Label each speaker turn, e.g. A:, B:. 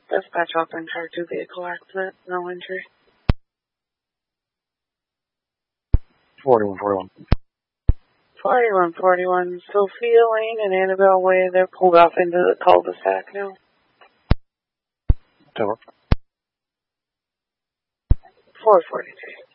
A: Dispatch open car 2 vehicle accident, no injury.
B: 4141.
A: 4141, Sophia Lane and Annabelle Way, they're pulled off into the cul-de-sac now. 443.